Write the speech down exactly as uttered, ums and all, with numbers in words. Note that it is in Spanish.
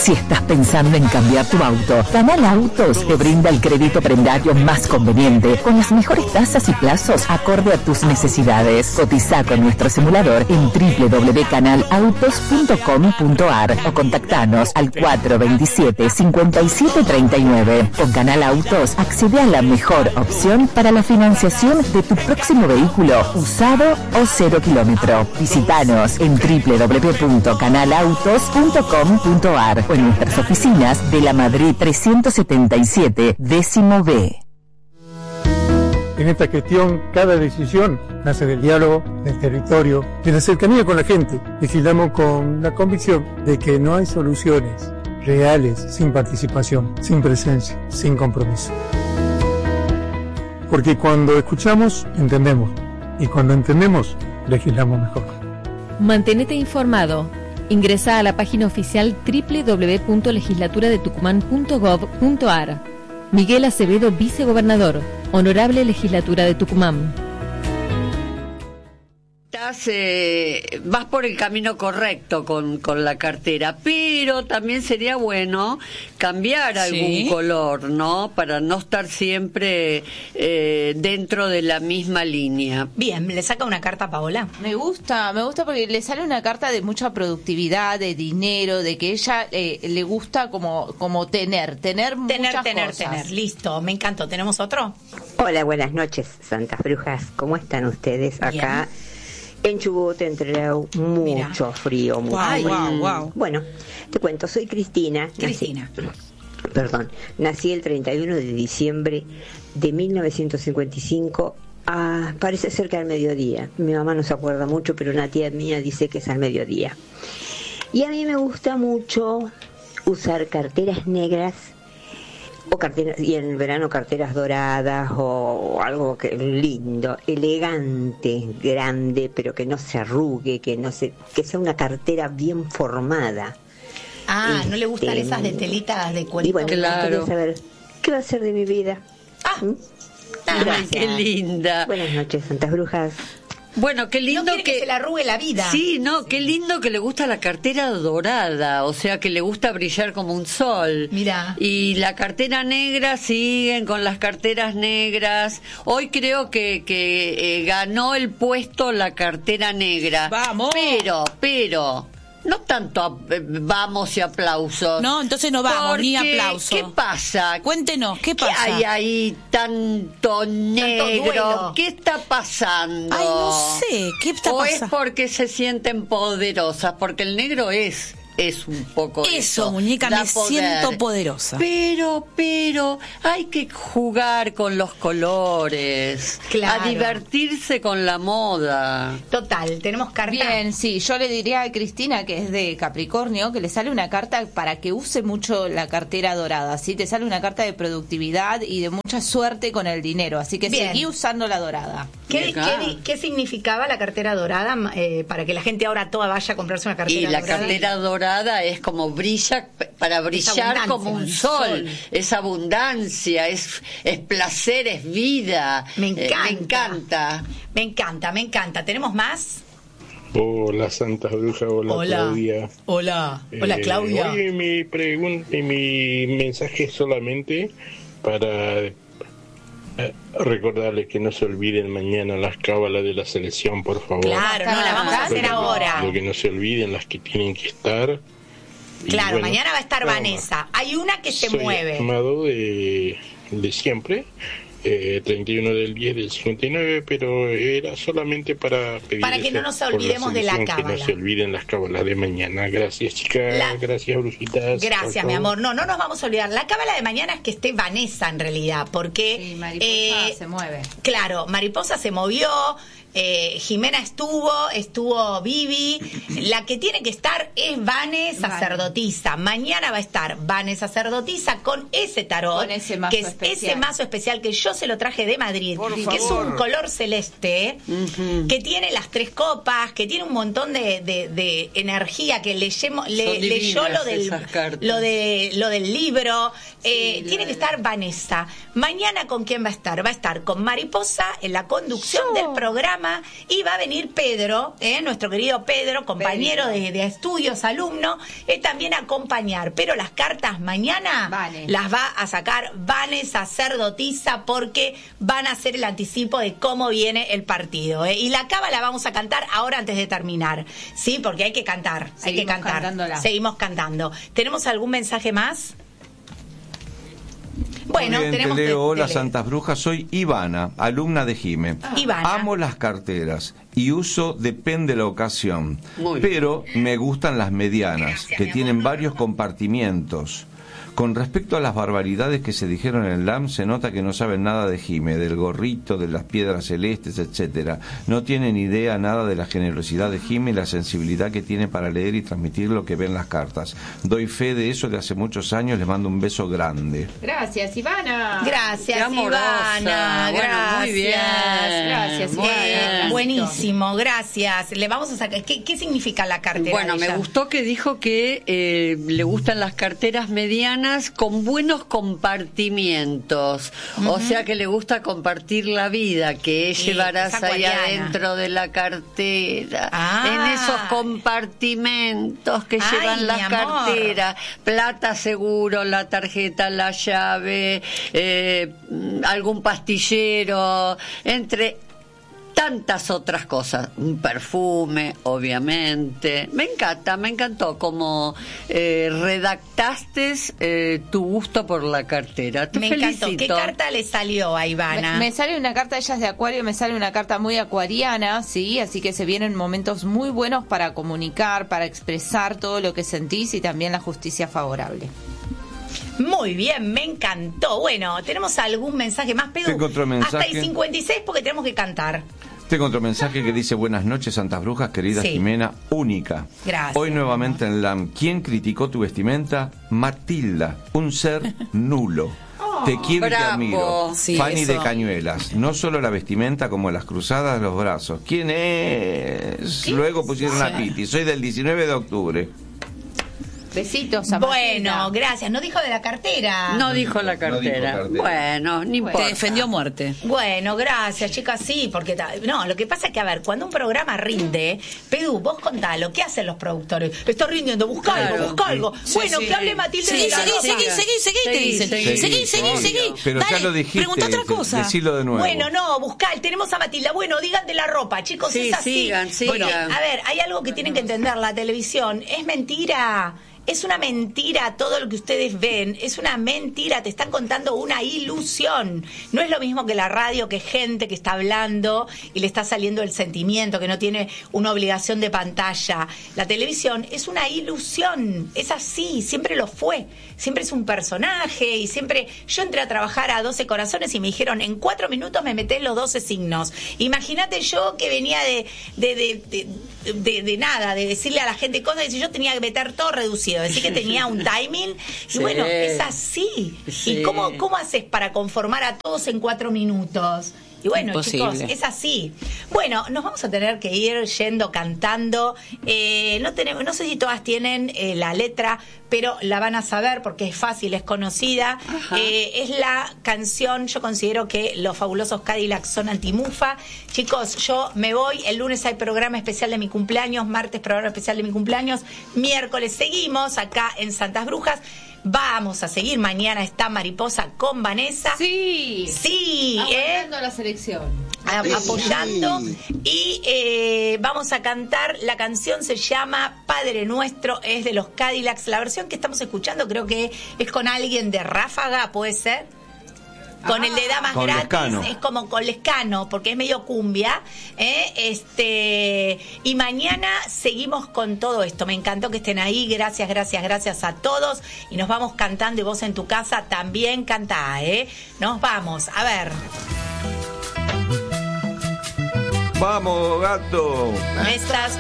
Si estás pensando en cambiar tu auto, Canal Autos te brinda el crédito prendario más conveniente, con las mejores tasas y plazos acorde a tus necesidades. Cotiza con nuestro simulador en doble u doble u doble u punto canal autos punto com punto a r o contactanos al cuatro dos siete, cinco siete tres nueve. Con Canal Autos accede a la mejor opción para la financiación de tu próximo vehículo, usado o cero kilómetro. Visítanos en doble u doble u doble u punto canal autos punto com punto a r o en nuestras oficinas de la Madrid trescientos setenta y siete, décimo B. En esta gestión, cada decisión nace del diálogo, del territorio, de la cercanía con la gente. Legislamos con la convicción de que no hay soluciones reales sin participación, sin presencia, sin compromiso. Porque cuando escuchamos, entendemos. Y cuando entendemos, legislamos mejor. Mantenete informado. Ingresa a la página oficial doble u doble u doble u punto legislatura de tucumán punto gov punto a r. Miguel Acevedo, vicegobernador. Honorable Legislatura de Tucumán. Estás, eh, vas por el camino correcto con, con la cartera, pero también sería bueno cambiar algún sí. color, ¿no? Para no estar siempre eh, dentro de la misma línea. Bien, ¿le saca una carta a Paola? Me gusta, me gusta porque le sale una carta de mucha productividad, de dinero, de que ella eh, le gusta como, como tener, tener, tener muchas tener, cosas. Tener, listo, me encantó. ¿Tenemos otro? Hola, buenas noches, Santas Brujas. ¿Cómo están ustedes? Acá bien. En Chubut, Entre Ríos, mucho Mira. frío, mucho wow, frío. Wow, wow. Bueno, te cuento, soy Cristina. Cristina. Nací, perdón, nací el treinta y uno de diciembre de mil novecientos cincuenta y cinco. Ah, parece ser que al mediodía. Mi mamá no se acuerda mucho, pero una tía mía dice que es al mediodía. Y a mí me gusta mucho usar carteras negras o carteras, y en el verano carteras doradas o, o algo que lindo, elegante, grande, pero que no se arrugue, que no se, que sea una cartera bien formada. Ah, este, ¿no le gustan esas de telitas de cuerito? Y bueno, claro. quería saber qué va a ser de mi vida. Ah, ¿Mm? Ay, qué linda. Buenas noches, Santas Brujas. Bueno, qué lindo no quiere que... que se le arrugue la vida. Sí, no, qué lindo que le gusta la cartera dorada, o sea, que le gusta brillar como un sol. Mira. Y la cartera negra, siguen con las carteras negras. Hoy creo que, que eh, ganó el puesto la cartera negra. ¡Vamos! Pero, pero... no tanto eh, vamos y aplausos. No, entonces no vamos, porque, ni aplauso. ¿Qué pasa? Cuéntenos, ¿qué pasa? ¿Qué hay ahí tanto negro? duelo. ¿Qué está pasando? Ay, no sé, ¿qué está ¿O pasando? es porque se sienten poderosas? Porque el negro es... es un poco eso, eso, muñeca, da me poder. siento poderosa. Pero, pero, hay que jugar con los colores, claro. a divertirse con la moda. Total, tenemos carta. Bien, sí, yo le diría a Cristina, que es de Capricornio, que le sale una carta para que use mucho la cartera dorada, ¿sí? Te sale una carta de productividad y de mucha suerte con el dinero, así que Bien. seguí usando la dorada. ¿Qué, qué, ¿Qué significaba la cartera dorada eh, para que la gente ahora toda vaya a comprarse una cartera y la dorada? cartera dorada es como brilla para brillar como un sol. sol, es abundancia, es, es placer, es vida. Me encanta. Eh, me encanta. Me encanta, me encanta. ¿Tenemos más? Hola, Santas Brujas, hola, hola Claudia. Hola, hola eh, Claudia. Oye, mi pregunta y mi mensaje es solamente para eh, recordarles que no se olviden mañana las cábalas de la selección, por favor. Claro, no, la vamos a hacer Pero, ahora. Lo que no se olviden las que tienen que estar. Y claro, bueno, mañana va a estar calma. Vanessa. Hay una que se Soy mueve. Amado de, de siempre. Eh, treinta y uno del diez del cincuenta y nueve, pero era solamente para pedir para que no nos olvidemos la de la cábala. Que no se olviden las cábalas de mañana. Gracias, chicas. La... Gracias, brujitas. Gracias, chau, mi chau. amor. No, no nos vamos a olvidar. La cábala de mañana es que esté Vanessa, en realidad, porque... Sí, Mariposa eh, se mueve. Claro, Mariposa se movió... Eh, Jimena estuvo, estuvo Vivi. La que tiene que estar es Vane Sacerdotisa. Mañana va a estar Vane Sacerdotisa con ese tarot, con ese mazo que es especial. ese mazo especial que yo se lo traje de Madrid, Por que favor. es un color celeste, Uh-huh. que tiene las tres copas, que tiene un montón de, de, de energía, que leyemo, le, leyó lo del, lo, de, lo del libro. Eh, Sí, tiene que de... estar Vanessa. Mañana, ¿con quién va a estar? Va a estar con Mariposa en la conducción Yo. del programa. programa y va a venir Pedro, ¿eh? nuestro querido Pedro, compañero de, de estudios, alumno, eh, también a acompañar. Pero las cartas mañana vale. las va a sacar Vane Sacerdotisa porque van a hacer el anticipo de cómo viene el partido. ¿eh? Y la cábala vamos a cantar ahora antes de terminar, ¿sí? Porque hay que cantar, Seguimos hay que cantar. Cantándola. Seguimos cantando. ¿Tenemos algún mensaje más? Bueno, bien, tenemos te leo, que, hola te Santas Brujas, soy Ivana, alumna de Jime. Ah. Ivana. Amo las carteras y uso depende de la ocasión, pero me gustan las medianas, Gracias, que tienen varios compartimientos. Con respecto a las barbaridades que se dijeron en el L A M, se nota que no saben nada de Jime, del gorrito, de las piedras celestes, etcétera. No tienen idea nada de la generosidad de Jime y la sensibilidad que tiene para leer y transmitir lo que ven las cartas. Doy fe de eso de hace muchos años, les mando un beso grande. Gracias, Ivana. Gracias, Ivana. Ivana. Bueno, gracias. muy bien. Gracias, muy eh, bien. Buenísimo, gracias. Le vamos a sacar. ¿Qué, qué significa la cartera? Bueno, de me ella? gustó que dijo que eh, le gustan las carteras medianas con buenos compartimientos, uh-huh. o sea que le gusta compartir la vida, que Sí, llevarás es ahí acuariana. adentro de la cartera, Ah. en esos compartimentos que Ay, llevan mi las amor. carteras, plata seguro, la tarjeta, la llave, eh, algún pastillero, entre tantas otras cosas, un perfume, obviamente. Me encanta, me encantó como eh, redactaste eh, tu gusto por la cartera. Te Me felicito. encantó. ¿Qué carta le salió a Ivana? Me, me sale una carta, ella es de Acuario, me sale una carta muy acuariana, sí, así que se vienen momentos muy buenos para comunicar, para expresar todo lo que sentís y también la justicia favorable. Muy bien, me encantó. Bueno, ¿tenemos algún mensaje más, Pedro? Tengo otro mensaje. Hasta el cincuenta y seis porque tenemos que cantar. Tengo otro mensaje que dice: buenas noches, Santas Brujas, querida Sí. Jimena, única. Gracias. Hoy nuevamente en L A M. ¿Quién criticó tu vestimenta? Matilda, un ser nulo. Te quiero y te bravo. admiro. Sí, Fanny eso. de Cañuelas. No solo la vestimenta, como las cruzadas de los brazos. ¿Quién es? Luego pusieron a Piti. Soy del diecinueve de octubre. Besitos a Bueno, Matilda. gracias. No dijo de la cartera. No dijo la cartera. No dijo cartera. Bueno, no importa. Te defendió a muerte. Bueno, gracias, chicas, sí, porque ta- no, lo que pasa es que, a ver, cuando un programa rinde, Pedú, vos contalo, ¿qué hacen los productores? Está rindiendo, busca Claro. algo, busca algo. Sí, bueno, sí. que hable Matilde Seguí, de la seguí, ropa. seguí, seguí, seguí, te Seguí, dicen. seguí, Seguí, seguí, obvio. seguí. Pero Dale, ya lo dijiste. pregunta otra cosa. Decilo de nuevo. Bueno, no, buscar, tenemos a Matilda. Bueno, digan de la ropa, chicos, Sí, es así. sigan, sigan. Bueno, a ver, hay algo que tienen que entender, la televisión es mentira. Es una mentira todo lo que ustedes ven, es una mentira, te están contando una ilusión. No es lo mismo que la radio, que gente que está hablando y le está saliendo el sentimiento, que no tiene una obligación de pantalla. La televisión es una ilusión, es así, siempre lo fue. Siempre es un personaje y siempre... Yo entré a trabajar a doce corazones y me dijeron, en cuatro minutos me metés los doce signos. Imagínate yo que venía de de, de, de, de, de nada, de decirle a la gente cosas, y yo tenía que meter todo reducido. Decir que tenía un timing y Sí. bueno, es así. Sí. ¿Y cómo, cómo haces para conformar a todos en cuatro minutos? Y bueno, Imposible. chicos, es así. Bueno, nos vamos a tener que ir yendo cantando. Eh, no tenemos, no sé si todas tienen eh, la letra, pero la van a saber porque es fácil, es conocida. Eh, es la canción, yo considero que los fabulosos Cadillacs son antimufa. Chicos, yo me voy. El lunes hay programa especial de mi cumpleaños, martes programa especial de mi cumpleaños, miércoles seguimos acá en Santas Brujas. Vamos a seguir, mañana está Mariposa con Vanessa. Sí. Sí, ¿eh? Apoyando la selección. A- apoyando y eh, vamos a cantar, la canción se llama Padre Nuestro, es de los Cadillacs. La versión que estamos escuchando creo que es con alguien de Ráfaga, ¿puede ser? Con el de Damas Con Gratis, Lescano. es como con Lescano, porque es medio cumbia, ¿eh? Este, y mañana seguimos con todo esto. Me encantó que estén ahí, gracias, gracias, gracias a todos. Y nos vamos cantando, y vos en tu casa también cantá, ¿eh? Nos vamos, a ver. Vamos, gato. Me estás